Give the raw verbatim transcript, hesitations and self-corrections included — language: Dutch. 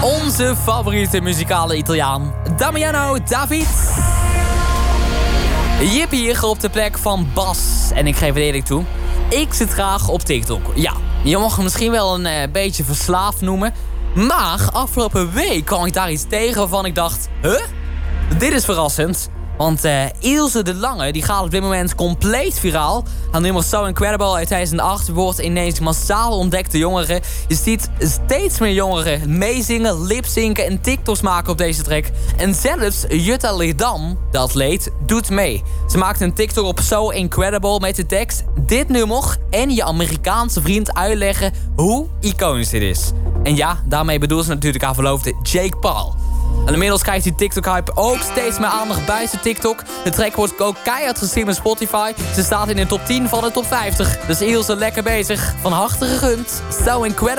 Onze favoriete muzikale Italiaan, Damiano David. Jip hier op de plek van Bas. En ik geef het eerlijk toe, ik zit graag op TikTok. Ja, je mag het misschien wel een uh, beetje verslaafd noemen. Maar afgelopen week kwam ik daar iets tegen waarvan ik dacht... Huh? Dit is verrassend. Want uh, Ilse de Lange die gaat op dit moment compleet viraal. Haar nummer So Incredible uit tweeduizend acht wordt ineens massaal ontdekt door jongeren. Je ziet steeds meer jongeren meezingen, lipzinken en TikToks maken op deze track. En zelfs Jutta Leerdam, de atleet, doet mee. Ze maakt een TikTok op So Incredible met de tekst... Dit nummer en je Amerikaanse vriend uitleggen hoe iconisch dit is. En ja, daarmee bedoelt ze natuurlijk haar verloofde Jake Paul. En inmiddels krijgt die TikTok-hype ook steeds meer aandacht buiten TikTok. De track wordt ook keihard gestreamd op Spotify. Ze staat in de top tien van de top vijftig. Dus Ilse lekker bezig. Van harte gegund. So Incredible.